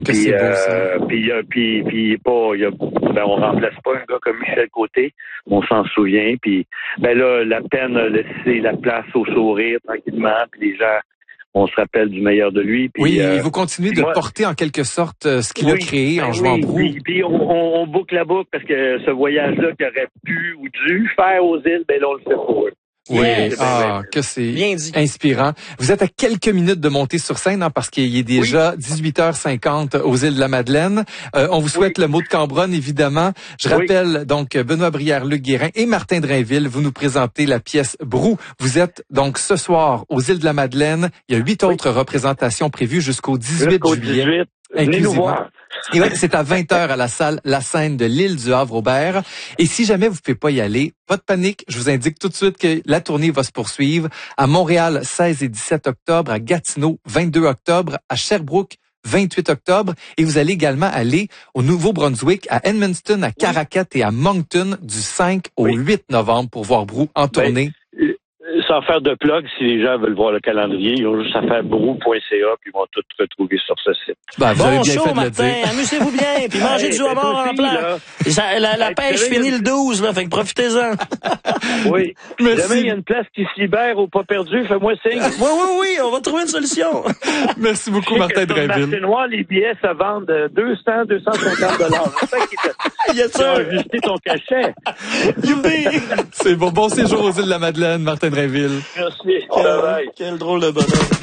Que Puis, c'est beau, ça. On remplace pas un gars comme Michel Côté, on s'en souvient. Puis, là, la peine a laissé la place au sourire tranquillement. Puis les gens, on se rappelle du meilleur de lui. Puis, Oui, et vous continuez de porter en quelque sorte ce qu'il a créé en jouant Brou. Puis on boucle la boucle parce que ce voyage-là qu'il aurait pu ou dû faire aux îles, là, on le fait pas. Oui, que c'est inspirant. Vous êtes à quelques minutes de monter sur scène, parce qu'il est déjà 18h50 aux îles de la Madeleine. On vous souhaite le mot de Cambronne, évidemment. Je rappelle donc Benoît Brière, Luc Guérin et Martin Drainville. Vous nous présentez la pièce Brou. Vous êtes donc ce soir aux îles de la Madeleine. Il y a 8 autres représentations prévues jusqu'au 18 juillet. Venez nous voir. Et c'est à 20h à la salle La Scène de l'île du Havre-Aubert. Et si jamais vous ne pouvez pas y aller, pas de panique, je vous indique tout de suite que la tournée va se poursuivre à Montréal 16 et 17 octobre, à Gatineau 22 octobre, à Sherbrooke 28 octobre. Et vous allez également aller au Nouveau-Brunswick, à Edmundston, à Caracat et à Moncton du 5 au 8 novembre pour voir Brou en tournée. Sans faire de plug, si les gens veulent voir le calendrier, ils ont juste à faire brou.ca puis ils vont tout retrouver sur ce site. Vous avez bien show, fait de le Martin. dire. Amusez-vous bien, puis mangez du homard en plat. La pêche finit le 12, là, fait que profitez-en. Oui. Merci. Demain, il y a une place qui se libère au pas perdu, fais-moi signe. Oui, on va trouver une solution. Merci beaucoup, Martin Drainville. Sur le marché noir, les billets se vendent 200, 250 $. Il y a ça. Tu as ajusté ton cachet. Youpi! C'est bon séjour aux îles de la Madeleine, Martin Drainville. Merci. Bye bye. Quel drôle de bonheur.